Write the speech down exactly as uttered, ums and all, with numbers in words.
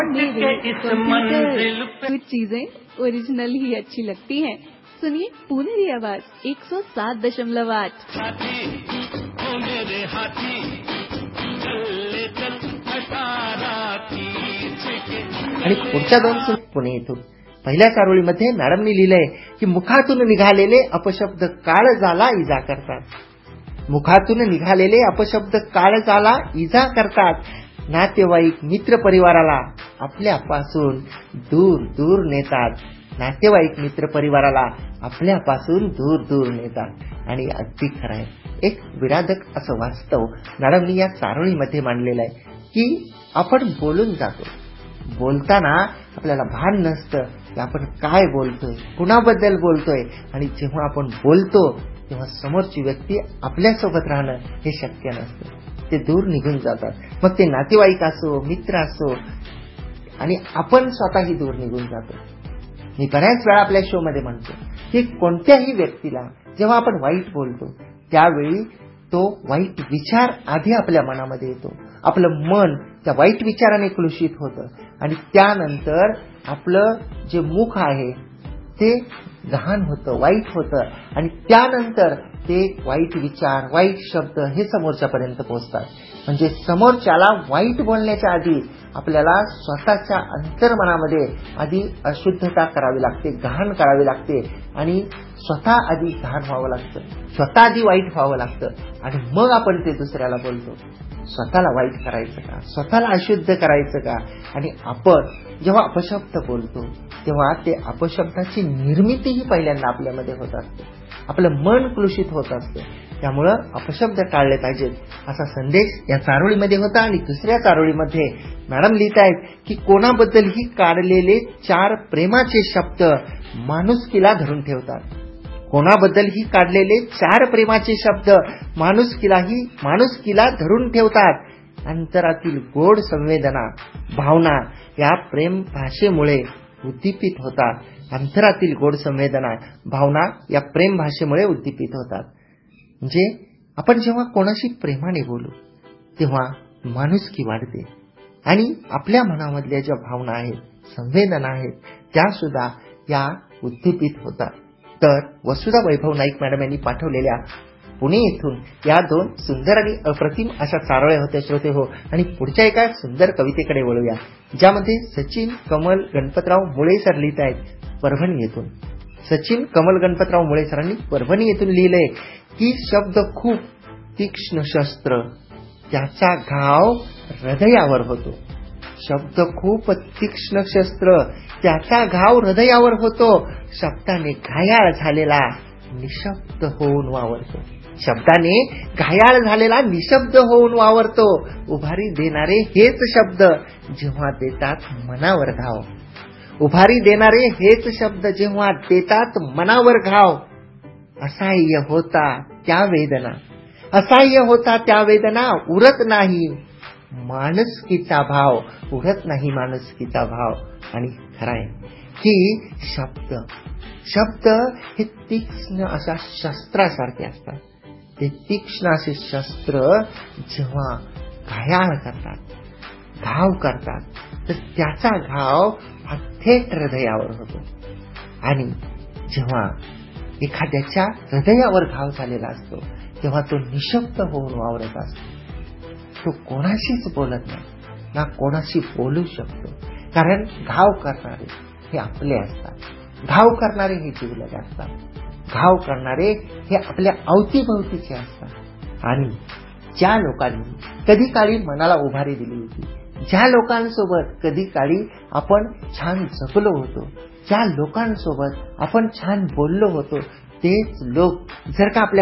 मेरे कंप्यूटर कुछ चीजें ओरिजिनल ही अच्छी लगती हैं। सुनिए पुनेरी आवाज एक सौ सात दशमलव आठ। आणि पुढच्या दोन सुरू पुणे येथून पहिल्या चारोळीमध्ये मॅडमनी लिहिलंय की मुखातून निघालेले अपशब्द काळ झाला इजा करतात. मुखातून निघालेले अपशब्द काळ झाला इजा करतात. नातेवाईक मित्र परिवाराला आपल्यापासून दूर दूर नेतात. नातेवाईक मित्र परिवाराला आपल्यापासून दूर दूर नेतात. आणि अगदी खरं आहे, एक विराधक असं वास्तव मॅडमनी या चारोळीमध्ये मांडलेलं आहे की आपण बोलून जातो, बोलताना आपल्याला भान नसतं की आपण काय बोलतोय, कुणाबद्दल बोलतोय. आणि जेव्हा आपण बोलतो तेव्हा समोरची व्यक्ती आपल्यासोबत राहणं हे शक्य नसतं, ते दूर निघून जातात. मग ते नातेवाईक असो, मित्र असो, आणि आपण स्वतःही दूर निघून जातो. मी बऱ्याच वेळा आपल्या शो मध्ये म्हणतो की कोणत्याही व्यक्तीला जेव्हा आपण वाईट बोलतो त्यावेळी तो वाईट विचार आधी आपल्या मनामध्ये येतो. आपलं मन त्या वाईट विचाराने कलुषित होतं आणि त्यानंतर आपलं जे मुख आहे ते गहाण होतं, वाईट होतं. आणि त्यानंतर ते वाईट विचार, वाईट शब्द हे समोरच्यापर्यंत पोहोचतात. म्हणजे समोरच्याला वाईट बोलण्याच्या आधी आपल्याला स्वतःच्या अंतर्मनामध्ये आधी अशुद्धता करावी लागते, घाण करावी लागते. आणि स्वतः आधी घाण व्हावं लागतं, स्वतः आधी वाईट व्हावं लागतं. आणि मग आपण ते दुसऱ्याला बोलतो. स्वतःला वाईट करायचं का, स्वतःला अशुद्ध करायचं का. आणि आपण जेव्हा अपशब्द बोलतो तेव्हा ते अपशब्दाची निर्मितीही पहिल्यांदा आपल्यामध्ये होत असते, आपलं मन कलुषित होत असतं. त्यामुळं अपशब्द टाळले पाहिजेत असा संदेश या चारोळीमध्ये होता. आणि दुसऱ्या चारोळीमध्ये मॅडम लिहित आहेत की कोणाबद्दलही काढलेले चार प्रेमाचे शब्द माणुसकीला धरून ठेवतात. कोणाबद्दलही काढलेले चार प्रेमाचे शब्द माणुसकीलाही माणुसकीला धरून ठेवतात. अंतरातील गोड संवेदना, भावना या प्रेम भाषेमुळे उद्दीपित होतात. अंतरातील गोड संवेदना, भावना या प्रेम भाषेमुळे उद्दीपित होतात. म्हणजे आपण जेव्हा कोणाशी प्रेमाने बोलू तेव्हा माणुसकी वाढते आणि आपल्या मनामधल्या ज्या भावना आहेत, संवेदना आहेत, त्या सुद्धा या उद्दीपित होतात. तर वसुधा वैभव नाईक मॅडम यांनी पाठवलेल्या पुणे येथून या दोन सुंदर आणि अप्रतिम अशा चारोळ्या होत्या श्रोते हो. आणि पुढच्या एका सुंदर कवितेकडे वळूया, ज्यामध्ये सचिन कमल गणपतराव मुळे सर लिहित आहेत परभणी येथून. सचिन कमल गणपतराव मुळे सरांनी परभणी येथून लिहिलंय की शब्द खूप तीक्ष्ण शस्त्र, त्याचा घाव हृदयावर होतो. शब्द खूप तीक्ष्ण शस्त्र, त्याचा घाव हृदयावर होतो. शब्दाने घायाळ झालेला निशब्द होऊन वावरतो. शब्दाने घायाळ झालेला निशब्द होऊन वावरतो. उभारी देणारे हेच शब्द जेव्हा देतात मनावर घाव. उभारी देणारे हेच शब्द जेव्हा देतात मनावर घाव. असह्य होता त्या वेदना, असह्य होता त्या वेदना, उरत नाही माणुसकीचा भाव, उरत नाही माणुसकीचा भाव. आणि खरं आहे की शब्द शब्द हे तीक्ष्ण अशा शस्त्रासारखे असतात. ते तीक्ष्ण असे शस्त्र जेव्हा घायाळ करतात, घाव करतात, तर त्याचा घाव हा थेट हृदयावर होतो. आणि जेव्हा एखाद्याच्या हृदयावर घाव झालेला असतो तेव्हा तो निशब्द होऊन वावरत असतो. तो कोणाशीच बोलत नाही, ना कोणाशी बोलू शकतो. कारण घाव करणारे हे आपले असतात, घाव करणारे हे जीवलग असतात, घाव करणारे हे आपल्या अवतीभवतीचे असतात. आणि ज्या लोकांनी कधी काळी मनाला उभारी दिली होती, ज्या लोकांसोबत कधी काळी आपण छान जगलो होतो, ज्या लोकांसोबत आपण छान बोललो होतो, तेच लोक जर का आपल्या